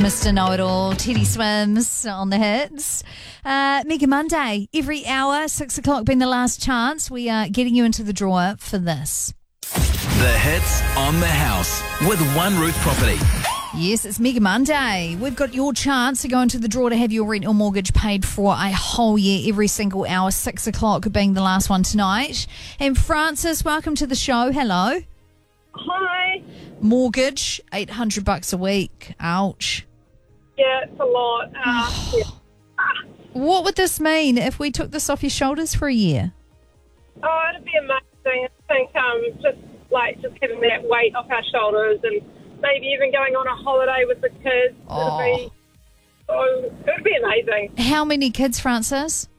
Mr. Know-It-All, Teddy Swims on the hits. Mega Monday, every hour, 6 o'clock being the last chance. We are getting you into the drawer for this. The hits on the house with One Roof Property. Yes, it's Mega Monday. We've got your chance to go into the draw to have your rent or mortgage paid for a whole year, every single hour, 6 o'clock being the last one tonight. And Francis, welcome to the show. Hello. Hi. Mortgage, $800 a week. Ouch. Yeah, it's a lot. What would this mean if we took this off your shoulders for a year? Oh, it'd be amazing. I think just having that weight off our shoulders and maybe even going on a holiday with the kids. It would be amazing. How many kids, Francis?